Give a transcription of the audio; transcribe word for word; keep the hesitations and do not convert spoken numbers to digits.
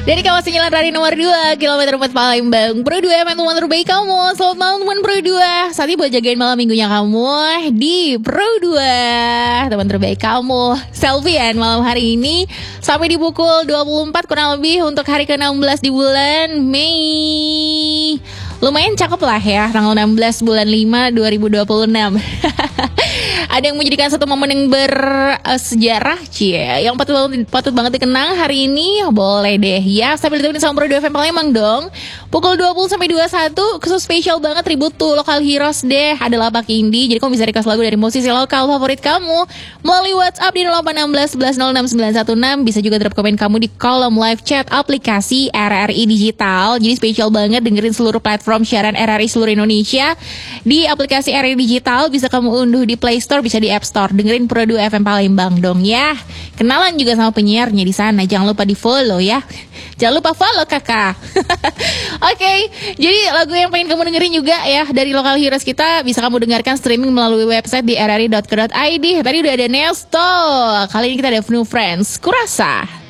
Dari kawasan Jalan Raya nomor dua, kilometer empat Palembang. Pro dua, emang teman terbaik kamu. Selamat malam teman Pro dua. Saatnya buat jagain malam minggunya kamu di Pro dua, teman terbaik kamu. Selfie-an malam hari ini sampai di pukul dua puluh empat kurang lebih untuk hari ke enam belas di bulan Mei. Lumayan cakep lah ya, tanggal enam belas bulan lima dua ribu dua puluh enam. Ada yang menjadikan satu momen yang bersejarah, cie, yang patut banget, patut banget dikenang hari ini. Boleh deh ya, sambil ditemenin sama Pro dua F M Palembang dong. Pukul dua puluh sampai dua puluh satu, khusus spesial banget tribute to Local Heroes deh. Ada lapak indie, jadi kamu bisa request lagu dari musisi lokal favorit kamu melalui WhatsApp di nol delapan satu enam satu satu nol enam sembilan satu enam. Bisa juga drop komen kamu di kolom live chat aplikasi R R I Digital. Jadi spesial banget dengerin seluruh platform siaran R R I seluruh Indonesia di aplikasi R R I Digital. Bisa kamu unduh di Play Store, bisa di App Store. Dengerin Pro dua F M Palembang dong ya. Kenalan juga sama penyiarnya di sana. Jangan lupa di follow ya. Jangan lupa follow kakak. Oke, okay, jadi lagu yang pengen kamu dengerin juga ya dari Local Heroes kita bisa kamu dengarkan streaming melalui website di r r i dot co dot i d. Tadi udah ada Nesto. Kali ini kita ada New Friends. Kurasa.